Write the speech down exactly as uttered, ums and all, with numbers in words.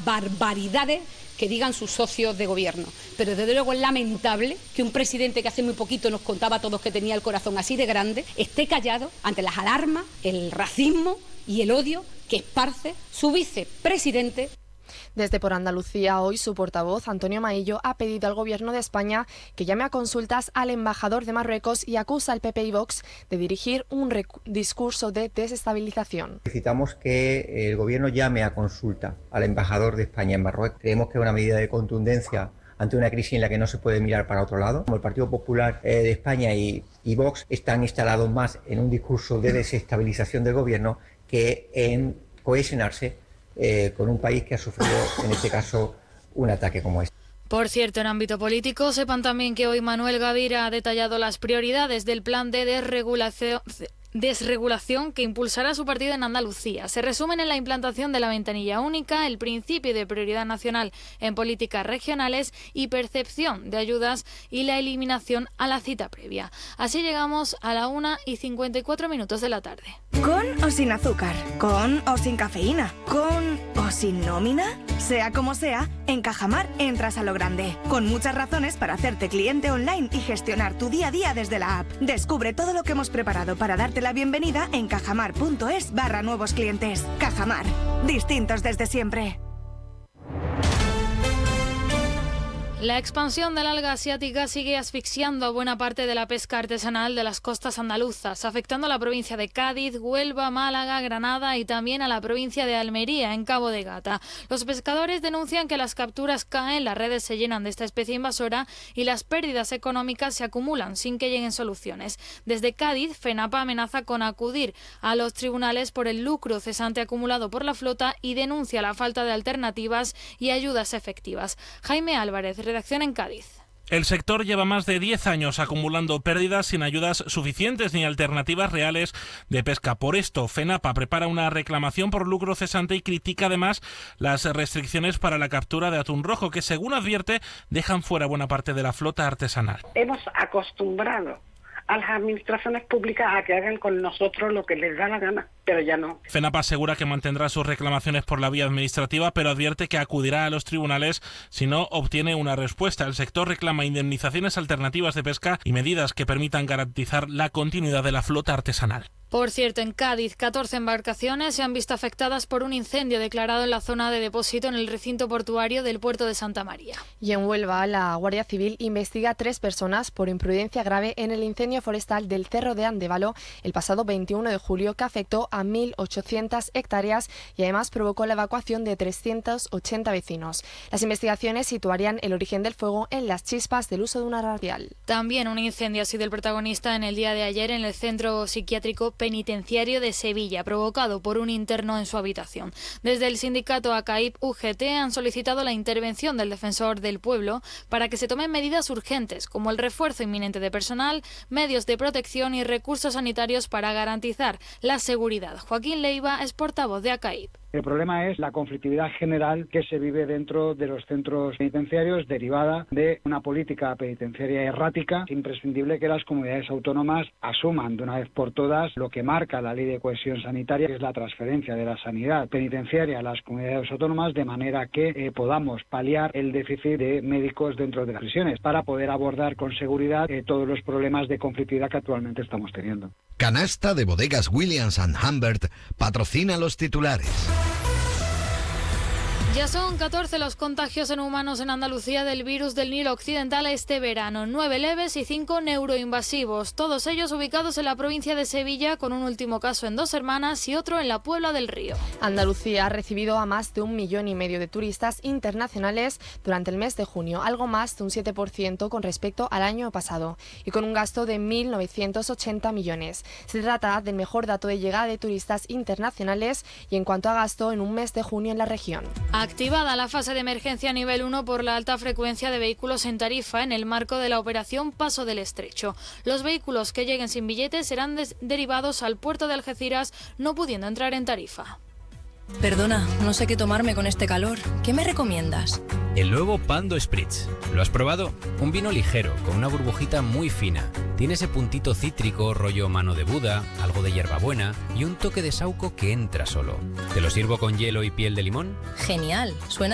barbaridades que digan sus socios de gobierno. Pero desde luego es lamentable que un presidente que hace muy poquito nos contaba a todos que tenía el corazón así de grande esté callado ante las alarmas, el racismo y el odio que esparce su vicepresidente. Desde Por Andalucía, hoy su portavoz, Antonio Maillo, ha pedido al Gobierno de España que llame a consultas al embajador de Marruecos y acusa al P P y Vox de dirigir un discurso de desestabilización. Solicitamos que el Gobierno llame a consulta al embajador de España en Marruecos. Creemos que es una medida de contundencia ante una crisis en la que no se puede mirar para otro lado. Como el Partido Popular eh, de España y, y Vox están instalados más en un discurso de desestabilización del Gobierno que en cohesionarse Eh, con un país que ha sufrido, en este caso, un ataque como este. Por cierto, en ámbito político, sepan también que hoy Manuel Gavira ha detallado las prioridades del plan de desregulación, desregulación que impulsará su partido en Andalucía. Se resumen en la implantación de la ventanilla única, el principio de prioridad nacional en políticas regionales y percepción de ayudas y la eliminación a la cita previa. Así llegamos a la una y cincuenta y cuatro minutos de la tarde. ¿Con o sin azúcar? ¿Con o sin cafeína? ¿Con o sin nómina? Sea como sea, en Cajamar entras a lo grande, con muchas razones para hacerte cliente online y gestionar tu día a día desde la app. Descubre todo lo que hemos preparado para darte la bienvenida en cajamar.es barra nuevos clientes. Cajamar, distintos desde siempre. La expansión del alga asiática sigue asfixiando a buena parte de la pesca artesanal de las costas andaluzas, afectando a la provincia de Cádiz, Huelva, Málaga, Granada y también a la provincia de Almería, en Cabo de Gata. Los pescadores denuncian que las capturas caen, las redes se llenan de esta especie invasora y las pérdidas económicas se acumulan sin que lleguen soluciones. Desde Cádiz, FENAPA amenaza con acudir a los tribunales por el lucro cesante acumulado por la flota y denuncia la falta de alternativas y ayudas efectivas. Jaime Álvarez, redacción en Cádiz. El sector lleva más de diez años acumulando pérdidas sin ayudas suficientes ni alternativas reales de pesca. Por esto, FENAPA prepara una reclamación por lucro cesante y critica además las restricciones para la captura de atún rojo, que según advierte dejan fuera buena parte de la flota artesanal. Hemos acostumbrado a las administraciones públicas a que hagan con nosotros lo que les da la gana, pero ya no. FENAPA asegura que mantendrá sus reclamaciones por la vía administrativa, pero advierte que acudirá a los tribunales si no obtiene una respuesta. El sector reclama indemnizaciones alternativas de pesca y medidas que permitan garantizar la continuidad de la flota artesanal. Por cierto, en Cádiz, catorce embarcaciones se han visto afectadas por un incendio declarado en la zona de depósito en el recinto portuario del puerto de Santa María. Y en Huelva, la Guardia Civil investiga a tres personas por imprudencia grave en el incendio forestal del Cerro de Andévalo el pasado veintiuno de julio, que afectó a mil ochocientas hectáreas y además provocó la evacuación de trescientos ochenta vecinos. Las investigaciones situarían el origen del fuego en las chispas del uso de una radial. También un incendio ha sido el protagonista en el día de ayer en el centro psiquiátrico penitenciario de Sevilla, provocado por un interno en su habitación. Desde el sindicato ACAIP U G T han solicitado la intervención del defensor del pueblo para que se tomen medidas urgentes, como el refuerzo inminente de personal, medios de protección y recursos sanitarios para garantizar la seguridad. Joaquín Leiva es portavoz de ACAIP. El problema es la conflictividad general que se vive dentro de los centros penitenciarios derivada de una política penitenciaria errática. Es imprescindible que las comunidades autónomas asuman de una vez por todas lo que marca la Ley de Cohesión Sanitaria, que es la transferencia de la sanidad penitenciaria a las comunidades autónomas, de manera que eh, podamos paliar el déficit de médicos dentro de las prisiones para poder abordar con seguridad eh, todos los problemas de conflictividad que actualmente estamos teniendo. Canasta de Bodegas Williams and Humbert patrocina los titulares. Ya son catorce los contagios en humanos en Andalucía del virus del Nilo Occidental este verano, nueve leves y cinco neuroinvasivos, todos ellos ubicados en la provincia de Sevilla, con un último caso en Dos Hermanas y otro en la Puebla del Río. Andalucía ha recibido a más de un millón y medio de turistas internacionales durante el mes de junio, algo más de un siete por ciento con respecto al año pasado, y con un gasto de mil novecientos ochenta millones. Se trata del mejor dato de llegada de turistas internacionales y en cuanto a gasto en un mes de junio en la región. Activada la fase de emergencia nivel uno por la alta frecuencia de vehículos en Tarifa en el marco de la operación Paso del Estrecho. Los vehículos que lleguen sin billetes serán derivados al puerto de Algeciras, no pudiendo entrar en Tarifa. Perdona, no sé qué tomarme con este calor. ¿Qué me recomiendas? El nuevo Pando Spritz. ¿Lo has probado? Un vino ligero, con una burbujita muy fina. Tiene ese puntito cítrico, rollo mano de Buda, algo de hierbabuena y un toque de saúco que entra solo. ¿Te lo sirvo con hielo y piel de limón? Genial, suena